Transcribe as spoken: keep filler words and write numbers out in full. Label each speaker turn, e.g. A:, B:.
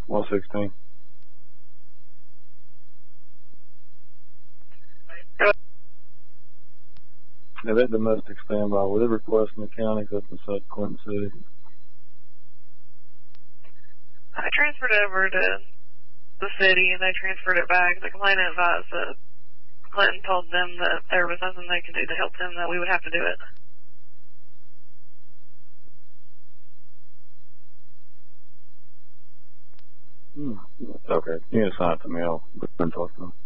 A: one sixteen. Yeah, that domestic standby, we live requesting the county up inside Clinton City.
B: I transferred it over to the city and they transferred it back. The complainant advised that Clinton told them that there was nothing they could do to help them, that we would have to do it.
A: Hmm. Okay, you can assign it to me. I'll go and talk to them.